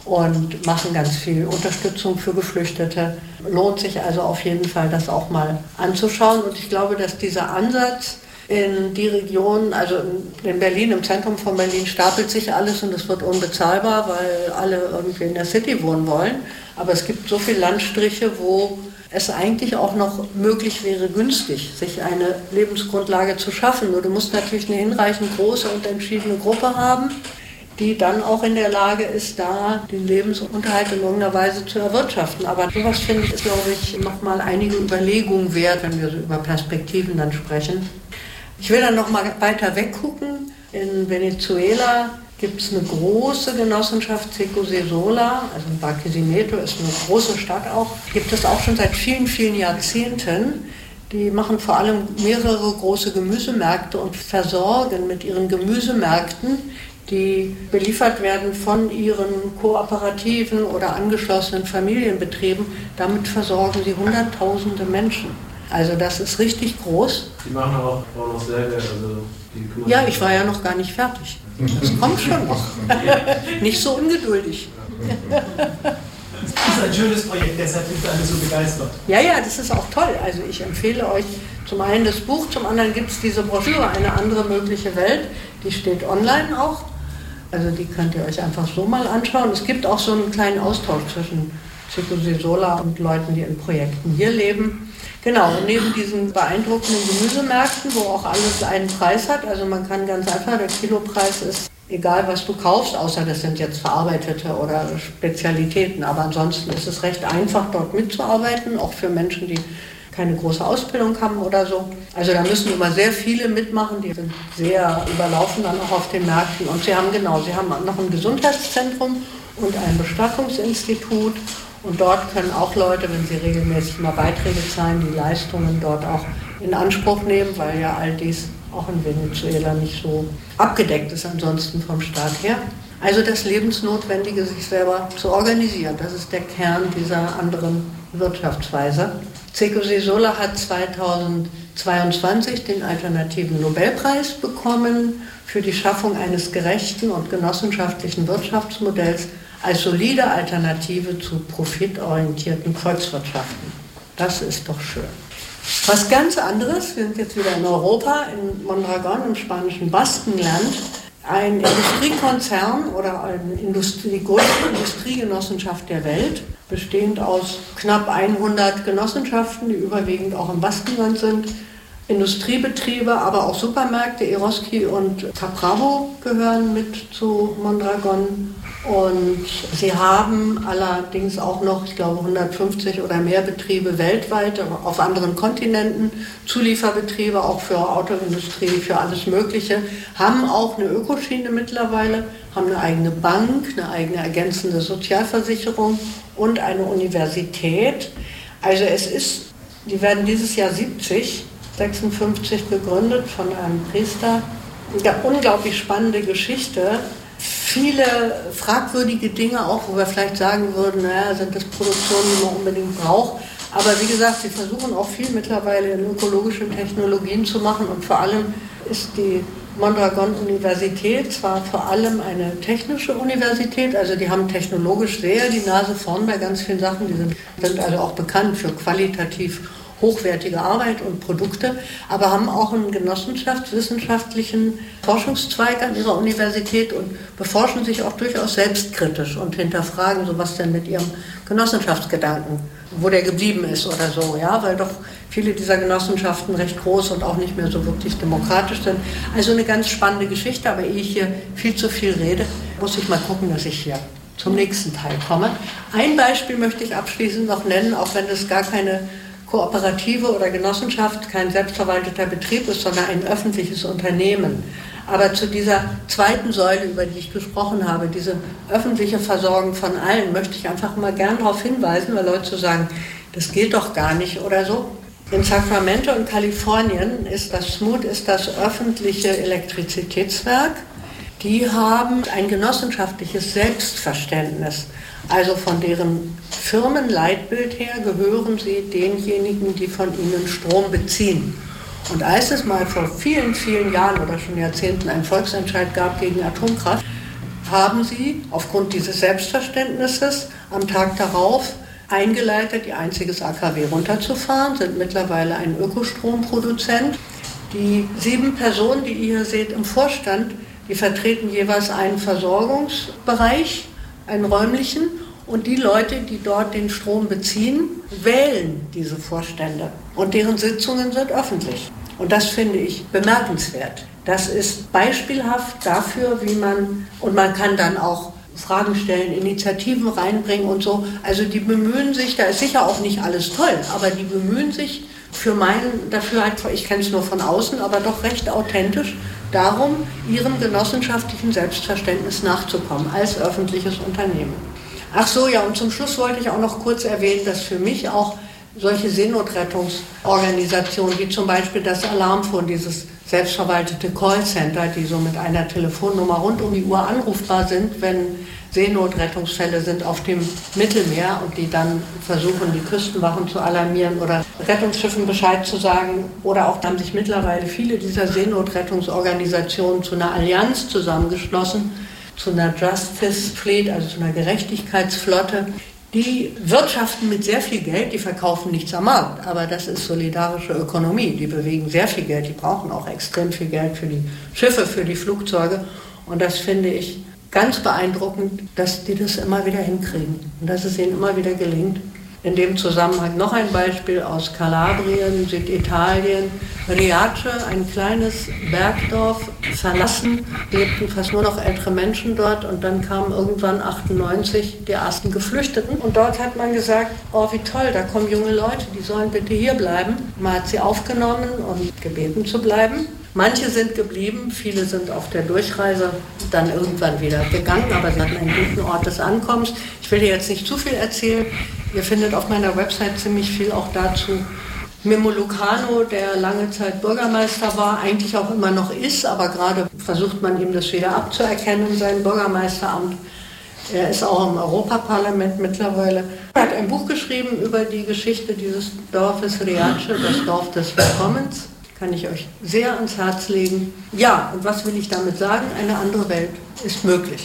Speaker 5: und machen ganz viel Unterstützung für Geflüchtete. Lohnt sich also auf jeden Fall, das auch mal anzuschauen. Und ich glaube, dass dieser Ansatz in die Region, also in Berlin, im Zentrum von Berlin, stapelt sich alles und es wird unbezahlbar, weil alle irgendwie in der City wohnen wollen. Aber es gibt so viele Landstriche, wo es eigentlich auch noch möglich wäre, günstig sich eine Lebensgrundlage zu schaffen. Nur du musst natürlich eine hinreichend große und entschiedene Gruppe haben, die dann auch in der Lage ist, da den Lebensunterhalt in irgendeiner Weise zu erwirtschaften. Aber sowas, finde ich, ist, glaube ich, nochmal einige Überlegungen wert, wenn wir so über Perspektiven dann sprechen. Ich will dann nochmal weiter weggucken. In Venezuela gibt es eine große Genossenschaft, Seco Sesola, also Barquisimeto ist eine große Stadt auch, gibt es auch schon seit vielen, vielen Jahrzehnten. Die machen vor allem mehrere große Gemüsemärkte und versorgen mit ihren Gemüsemärkten, die beliefert werden von ihren kooperativen oder angeschlossenen Familienbetrieben. Damit versorgen sie Hunderttausende Menschen. Also das ist richtig groß.
Speaker 6: Die machen aber auch, auch noch selber, also die
Speaker 5: Ja, ich war ja noch gar nicht fertig. Das kommt schon noch. Nicht so ungeduldig.
Speaker 3: Das ist ein schönes Projekt, deshalb sind alle so begeistert.
Speaker 5: Ja, ja, das ist auch toll. Also ich empfehle euch zum einen das Buch, zum anderen gibt es diese Broschüre, Eine andere mögliche Welt. Die steht online auch. Also die könnt ihr euch einfach so mal anschauen. Es gibt auch so einen kleinen Austausch zwischen Seco Sesola und Leuten, die in Projekten hier leben. Genau, und neben diesen beeindruckenden Gemüsemärkten, wo auch alles einen Preis hat, also man kann ganz einfach, der Kilopreis ist egal, was du kaufst, außer das sind jetzt verarbeitete oder Spezialitäten, aber ansonsten ist es recht einfach, dort mitzuarbeiten, auch für Menschen, die keine große Ausbildung haben oder so. Also da müssen immer sehr viele mitmachen, die sind sehr überlaufen dann auch auf den Märkten. Und sie haben genau, sie haben noch ein Gesundheitszentrum und ein Bestattungsinstitut. Und dort können auch Leute, wenn sie regelmäßig mal Beiträge zahlen, die Leistungen dort auch in Anspruch nehmen, weil ja all dies auch in Venezuela nicht so abgedeckt ist ansonsten vom Staat her. Also das Lebensnotwendige, sich selber zu organisieren. Das ist der Kern dieser anderen Wirtschaftsweise. C Q C Solar hat zweitausendzweiundzwanzig den alternativen Nobelpreis bekommen für die Schaffung eines gerechten und genossenschaftlichen Wirtschaftsmodells als solide Alternative zu profitorientierten Volkswirtschaften. Das ist doch schön. Was ganz anderes, wir sind jetzt wieder in Europa, in Mondragon im spanischen Baskenland. Ein Industriekonzern oder eine Industrie, die größte Industriegenossenschaft der Welt, bestehend aus knapp hundert Genossenschaften, die überwiegend auch im Baskenland sind. Industriebetriebe, aber auch Supermärkte, Eroski und Capravo gehören mit zu Mondragon. Und sie haben allerdings auch noch, ich glaube, hundertfünfzig oder mehr Betriebe weltweit auf anderen Kontinenten, Zulieferbetriebe auch für Autoindustrie, für alles Mögliche, haben auch eine Ökoschiene mittlerweile, haben eine eigene Bank, eine eigene ergänzende Sozialversicherung und eine Universität. Also es ist, die werden dieses Jahr siebzig, sechsundfünfzig gegründet von einem Priester. Eine unglaublich spannende Geschichte. Viele fragwürdige Dinge auch, wo wir vielleicht sagen würden, naja, sind das Produktionen, die man unbedingt braucht. Aber wie gesagt, sie versuchen auch viel mittlerweile in ökologischen Technologien zu machen. Und vor allem ist die Mondragon-Universität zwar vor allem eine technische Universität, also die haben technologisch sehr die Nase vorn bei ganz vielen Sachen. Die sind, sind also auch bekannt für qualitativ hochwertige Arbeit und Produkte, aber haben auch einen genossenschaftswissenschaftlichen Forschungszweig an ihrer Universität und beforschen sich auch durchaus selbstkritisch und hinterfragen, so was denn mit ihrem Genossenschaftsgedanken, wo der geblieben ist oder so, ja, weil doch viele dieser Genossenschaften recht groß und auch nicht mehr so wirklich demokratisch sind. Also eine ganz spannende Geschichte, aber ehe ich hier viel zu viel rede, muss ich mal gucken, dass ich hier zum nächsten Teil komme. Ein Beispiel möchte ich abschließend noch nennen, auch wenn es gar keine Kooperative oder Genossenschaft, kein selbstverwalteter Betrieb ist, sondern ein öffentliches Unternehmen. Aber zu dieser zweiten Säule, über die ich gesprochen habe, diese öffentliche Versorgung von allen, möchte ich einfach mal gern darauf hinweisen, weil Leute so sagen, das geht doch gar nicht oder so. In Sacramento in Kalifornien ist das S M U D ist das öffentliche Elektrizitätswerk. Die haben ein genossenschaftliches Selbstverständnis. Also von deren Firmenleitbild her gehören sie denjenigen, die von ihnen Strom beziehen. Und als es mal vor vielen, vielen Jahren oder schon Jahrzehnten einen Volksentscheid gab gegen Atomkraft, haben sie aufgrund dieses Selbstverständnisses am Tag darauf eingeleitet, ihr einziges A K W runterzufahren, sind mittlerweile ein Ökostromproduzent. Die sieben Personen, die ihr hier seht im Vorstand, die vertreten jeweils einen Versorgungsbereich, einen räumlichen, und die Leute, die dort den Strom beziehen, wählen diese Vorstände und deren Sitzungen sind öffentlich. Und das finde ich bemerkenswert. Das ist beispielhaft dafür, wie man, und man kann dann auch Fragen stellen, Initiativen reinbringen und so. Also die bemühen sich, da ist sicher auch nicht alles toll, aber die bemühen sich für meinen, dafür halt, ich kenne es nur von außen, aber doch recht authentisch, darum, ihrem genossenschaftlichen Selbstverständnis nachzukommen als öffentliches Unternehmen. Ach so, ja, und zum Schluss wollte ich auch noch kurz erwähnen, dass für mich auch solche Seenotrettungsorganisationen, wie zum Beispiel das Alarmphone, dieses selbstverwaltete Callcenter, die so mit einer Telefonnummer rund um die Uhr anrufbar sind, wenn Seenotrettungsfälle sind auf dem Mittelmeer und die dann versuchen, die Küstenwachen zu alarmieren oder Rettungsschiffen Bescheid zu sagen. Oder auch haben sich mittlerweile viele dieser Seenotrettungsorganisationen zu einer Allianz zusammengeschlossen, zu einer Justice Fleet, also zu einer Gerechtigkeitsflotte. Die wirtschaften mit sehr viel Geld, die verkaufen nichts am Markt, aber das ist solidarische Ökonomie. Die bewegen sehr viel Geld, die brauchen auch extrem viel Geld für die Schiffe, für die Flugzeuge. Und das finde ich ganz beeindruckend, dass die das immer wieder hinkriegen und dass es ihnen immer wieder gelingt. In dem Zusammenhang noch ein Beispiel aus Kalabrien, Süditalien. Riace, ein kleines Bergdorf, verlassen, lebten fast nur noch ältere Menschen dort und dann kamen irgendwann achtundneunzig die ersten Geflüchteten und dort hat man gesagt, oh wie toll, da kommen junge Leute, die sollen bitte hier bleiben. Man hat sie aufgenommen und gebeten zu bleiben. Manche sind geblieben, viele sind auf der Durchreise dann irgendwann wieder gegangen, aber sie hatten einen guten Ort des Ankommens. Ich will dir jetzt nicht zu viel erzählen. Ihr findet auf meiner Website ziemlich viel auch dazu, Mimmo Lucano, der lange Zeit Bürgermeister war, eigentlich auch immer noch ist, aber gerade versucht man ihm das wieder abzuerkennen, sein Bürgermeisteramt. Er ist auch im Europaparlament mittlerweile. Er hat ein Buch geschrieben über die Geschichte dieses Dorfes Riace, das Dorf des Willkommens. Kann ich euch sehr ans Herz legen. Ja, und was will ich damit sagen? Eine andere Welt ist möglich.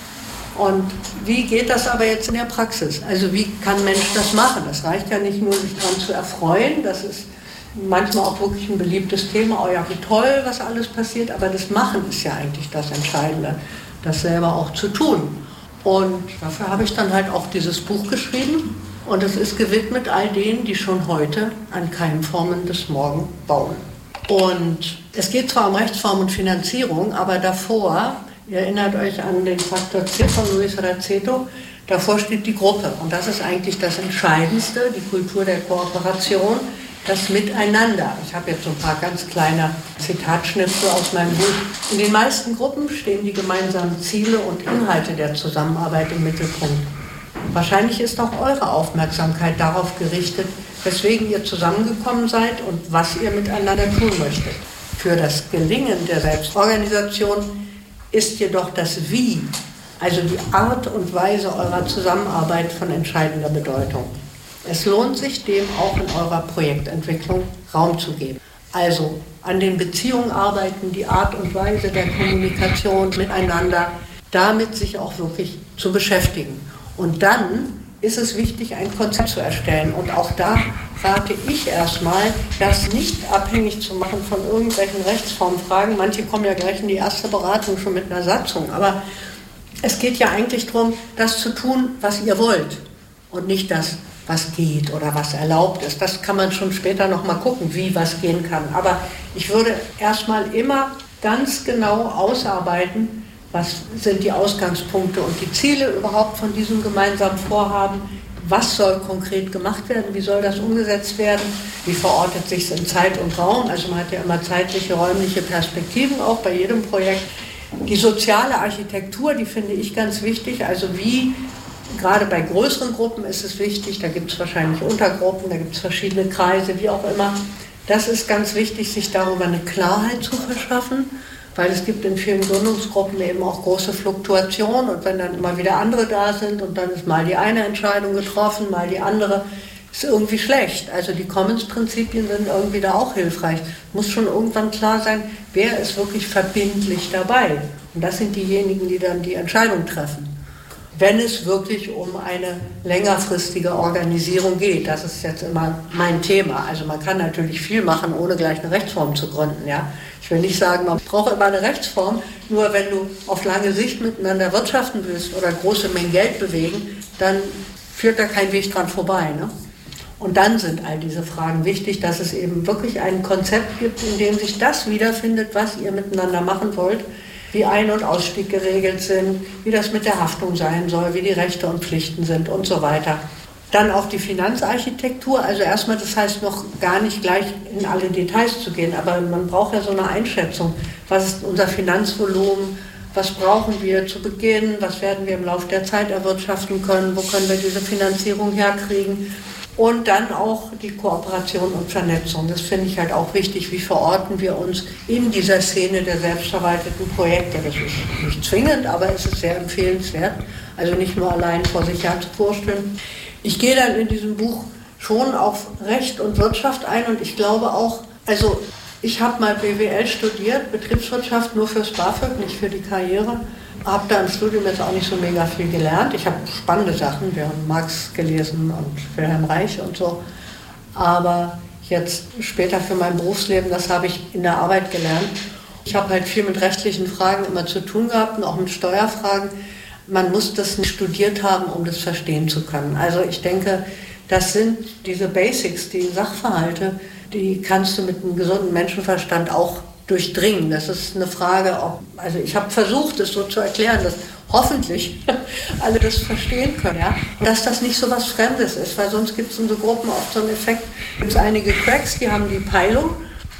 Speaker 5: Und wie geht das aber jetzt in der Praxis? Also wie kann ein Mensch das machen? Das reicht ja nicht nur, sich daran zu erfreuen. Das ist manchmal auch wirklich ein beliebtes Thema. Oh ja, wie toll, was alles passiert. Aber das Machen ist ja eigentlich das Entscheidende, das selber auch zu tun. Und dafür habe ich dann halt auch dieses Buch geschrieben. Und es ist gewidmet all denen, die schon heute an Keimformen des Morgen bauen. Und es geht zwar um Rechtsform und Finanzierung, aber davor... Ihr erinnert euch an den Faktor C von Luis Raceto. Davor steht die Gruppe. Und das ist eigentlich das Entscheidendste, die Kultur der Kooperation, das Miteinander. Ich habe jetzt so ein paar ganz kleine Zitatschnipsel aus meinem Buch. In den meisten Gruppen stehen die gemeinsamen Ziele und Inhalte der Zusammenarbeit im Mittelpunkt. Wahrscheinlich ist auch eure Aufmerksamkeit darauf gerichtet, weswegen ihr zusammengekommen seid und was ihr miteinander tun möchtet. Für das Gelingen der Selbstorganisation ist jedoch das Wie, also die Art und Weise eurer Zusammenarbeit von entscheidender Bedeutung. Es lohnt sich, dem auch in eurer Projektentwicklung Raum zu geben. Also an den Beziehungen arbeiten, die Art und Weise der Kommunikation miteinander, damit sich auch wirklich zu beschäftigen. Und dann ist es wichtig, ein Konzept zu erstellen. Und auch da rate ich erstmal, das nicht abhängig zu machen von irgendwelchen Rechtsformfragen. Manche kommen ja gleich in die erste Beratung schon mit einer Satzung. Aber es geht ja eigentlich darum, das zu tun, was ihr wollt. Und nicht das, was geht oder was erlaubt ist. Das kann man schon später nochmal gucken, wie was gehen kann. Aber ich würde erstmal immer ganz genau ausarbeiten, was sind die Ausgangspunkte und die Ziele überhaupt von diesem gemeinsamen Vorhaben? Was soll konkret gemacht werden? Wie soll das umgesetzt werden? Wie verortet sich es in Zeit und Raum? Also man hat ja immer zeitliche, räumliche Perspektiven auch bei jedem Projekt. Die soziale Architektur, die finde ich ganz wichtig. Also wie, gerade bei größeren Gruppen ist es wichtig, da gibt es wahrscheinlich Untergruppen, da gibt es verschiedene Kreise, wie auch immer. Das ist ganz wichtig, sich darüber eine Klarheit zu verschaffen. Weil es gibt in vielen Gründungsgruppen eben auch große Fluktuationen und wenn dann immer wieder andere da sind und dann ist mal die eine Entscheidung getroffen, mal die andere, ist irgendwie schlecht. Also die Commons-Prinzipien sind irgendwie da auch hilfreich. Muss schon irgendwann klar sein, wer ist wirklich verbindlich dabei. Und das sind diejenigen, die dann die Entscheidung treffen. Wenn es wirklich um eine längerfristige Organisierung geht, das ist jetzt immer mein Thema. Also man kann natürlich viel machen, ohne gleich eine Rechtsform zu gründen, ja. Ich will nicht sagen, man braucht immer eine Rechtsform, nur wenn du auf lange Sicht miteinander wirtschaften willst oder große Mengen Geld bewegen, dann führt da kein Weg dran vorbei. Ne? Und dann sind all diese Fragen wichtig, dass es eben wirklich ein Konzept gibt, in dem sich das wiederfindet, was ihr miteinander machen wollt, wie Ein- und Ausstieg geregelt sind, wie das mit der Haftung sein soll, wie die Rechte und Pflichten sind und so weiter. Dann auch die Finanzarchitektur, also erstmal, das heißt noch gar nicht gleich in alle Details zu gehen, aber man braucht ja so eine Einschätzung. Was ist unser Finanzvolumen? Was brauchen wir zu Beginn? Was werden wir im Laufe der Zeit erwirtschaften können? Wo können wir diese Finanzierung herkriegen? Und dann auch die Kooperation und Vernetzung. Das finde ich halt auch wichtig. Wie verorten wir uns in dieser Szene der selbstverwalteten Projekte? Das ist nicht zwingend, aber es ist sehr empfehlenswert. Also nicht nur allein vor sich her zu vorstellen. Ich gehe dann in diesem Buch schon auf Recht und Wirtschaft ein und ich glaube auch, also ich habe mal B W L studiert, Betriebswirtschaft, nur fürs BAföG, nicht für die Karriere. Habe da im Studium jetzt auch nicht so mega viel gelernt. Ich habe spannende Sachen, wir haben Marx gelesen und Wilhelm Reich und so. Aber jetzt später für mein Berufsleben, das habe ich in der Arbeit gelernt. Ich habe halt viel mit rechtlichen Fragen immer zu tun gehabt und auch mit Steuerfragen. Man muss das nicht studiert haben, um das verstehen zu können. Also ich denke, das sind diese Basics, die Sachverhalte, die kannst du mit einem gesunden Menschenverstand auch durchdringen. Das ist eine Frage, ob, also ich habe versucht, es so zu erklären, dass hoffentlich alle das verstehen können, ja? Dass das nicht so was Fremdes ist, weil sonst gibt es in so Gruppen oft so einen Effekt. Es gibt einige Cracks, die haben die Peilung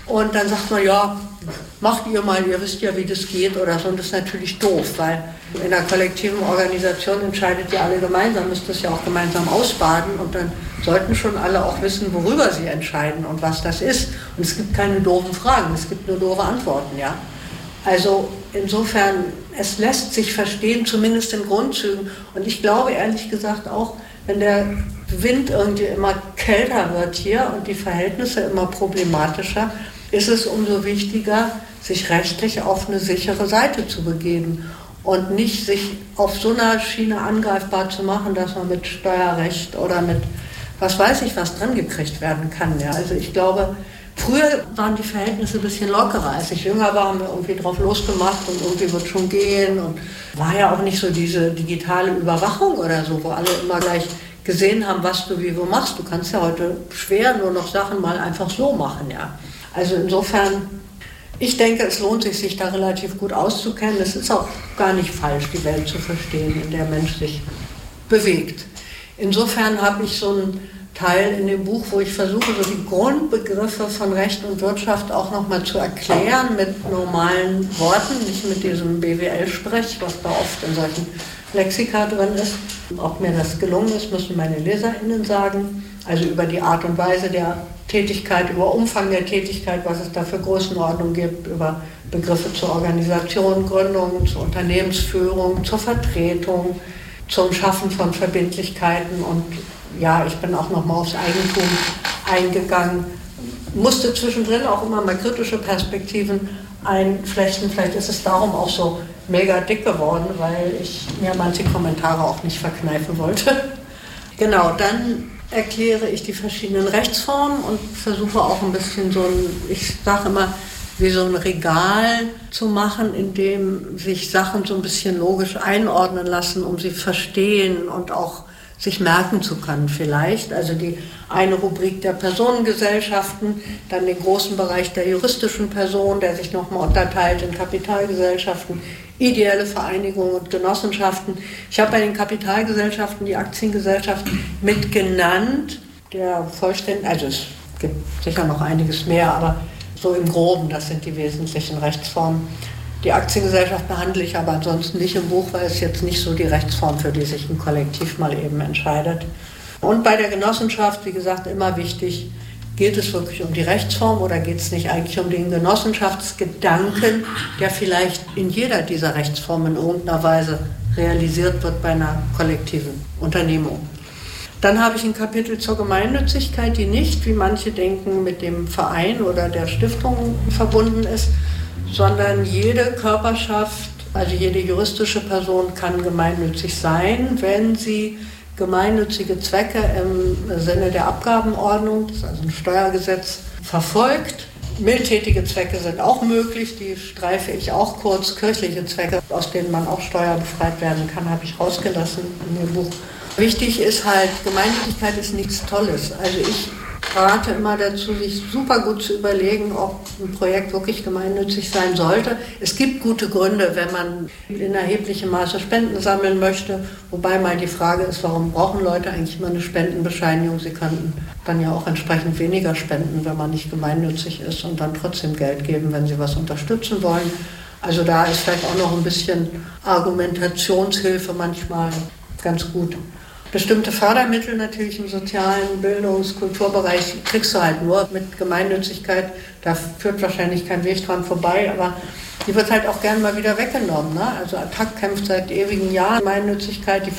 Speaker 5: Und dann sagt man, ja, macht ihr mal, ihr wisst ja, wie das geht oder so. Und das ist natürlich doof, weil in einer kollektiven Organisation entscheidet ihr alle gemeinsam, müsst das ja auch gemeinsam ausbaden. Und dann sollten schon alle auch wissen, worüber sie entscheiden und was das ist. Und es gibt keine doofen Fragen, es gibt nur doofe Antworten, ja. Also insofern, es lässt sich verstehen, zumindest in Grundzügen. Und ich glaube ehrlich gesagt auch, wenn der Wind irgendwie immer kälter wird hier und die Verhältnisse immer problematischer, ist es umso wichtiger, sich rechtlich auf eine sichere Seite zu begeben und nicht sich auf so einer Schiene angreifbar zu machen, dass man mit Steuerrecht oder mit was weiß ich was dran gekriegt werden kann. Ja. Also ich glaube, früher waren die Verhältnisse ein bisschen lockerer. Als ich jünger war, haben wir irgendwie drauf losgemacht und irgendwie wird schon gehen. Und war ja auch nicht so diese digitale Überwachung oder so, wo alle immer gleich gesehen haben, was du wie wo machst. Du kannst ja heute schwer nur noch Sachen mal einfach so machen, ja. Also insofern, ich denke, es lohnt sich, sich da relativ gut auszukennen. Es ist auch gar nicht falsch, die Welt zu verstehen, in der Mensch sich bewegt. Insofern habe ich so einen Teil in dem Buch, wo ich versuche, so die Grundbegriffe von Recht und Wirtschaft auch nochmal zu erklären mit normalen Worten, nicht mit diesem B W L-Sprech, was da oft in solchen Lexika drin ist. Ob mir das gelungen ist, müssen meine LeserInnen sagen. Also über die Art und Weise der Tätigkeit, über Umfang der Tätigkeit, was es da für Größenordnung gibt, über Begriffe zur Organisation, Gründung, zur Unternehmensführung, zur Vertretung, zum Schaffen von Verbindlichkeiten. Und ja, ich bin auch nochmal aufs Eigentum eingegangen, musste zwischendrin auch immer mal kritische Perspektiven einflechten. Vielleicht ist es darum auch so mega dick geworden, weil ich mir manche Kommentare auch nicht verkneifen wollte. Genau, dann erkläre ich die verschiedenen Rechtsformen und versuche auch ein bisschen so ein, ich sage immer, wie so ein Regal zu machen, in dem sich Sachen so ein bisschen logisch einordnen lassen, um sie verstehen und auch sich merken zu können vielleicht. Also die eine Rubrik der Personengesellschaften, dann den großen Bereich der juristischen Personen, der sich nochmal unterteilt in Kapitalgesellschaften, ideelle Vereinigungen und Genossenschaften. Ich habe bei den Kapitalgesellschaften die Aktiengesellschaften mit genannt. Der vollständig, also es gibt sicher noch einiges mehr, aber so im Groben, das sind die wesentlichen Rechtsformen. Die Aktiengesellschaft behandle ich aber ansonsten nicht im Buch, weil es jetzt nicht so die Rechtsform, für die sich ein Kollektiv mal eben entscheidet. Und bei der Genossenschaft, wie gesagt, immer wichtig, geht es wirklich um die Rechtsform oder geht es nicht eigentlich um den Genossenschaftsgedanken, der vielleicht in jeder dieser Rechtsformen in irgendeiner Weise realisiert wird bei einer kollektiven Unternehmung. Dann habe ich ein Kapitel zur Gemeinnützigkeit, die nicht, wie manche denken, mit dem Verein oder der Stiftung verbunden ist, sondern jede Körperschaft, also jede juristische Person kann gemeinnützig sein, wenn sie gemeinnützige Zwecke im Sinne der Abgabenordnung, das ist also ein Steuergesetz, verfolgt. Mildtätige Zwecke sind auch möglich, die streife ich auch kurz. Kirchliche Zwecke, aus denen man auch steuerbefreit werden kann, habe ich rausgelassen in dem Buch. Wichtig ist halt, Gemeinnützigkeit ist nichts Tolles. Also ich rate immer dazu, sich super gut zu überlegen, ob ein Projekt wirklich gemeinnützig sein sollte. Es gibt gute Gründe, wenn man in erheblichem Maße Spenden sammeln möchte, wobei mal die Frage ist, warum brauchen Leute eigentlich immer eine Spendenbescheinigung? Sie könnten dann ja auch entsprechend weniger spenden, wenn man nicht gemeinnützig ist und dann trotzdem Geld geben, wenn sie was unterstützen wollen. Also da ist vielleicht auch noch ein bisschen Argumentationshilfe manchmal ganz gut. Bestimmte Fördermittel natürlich im sozialen Bildungs-, Kulturbereich kriegst du halt nur mit Gemeinnützigkeit. Da führt wahrscheinlich kein Weg dran vorbei, aber die wird halt auch gern mal wieder weggenommen. Ne? Also Attac kämpft seit ewigen Jahren Gemeinnützigkeit. Die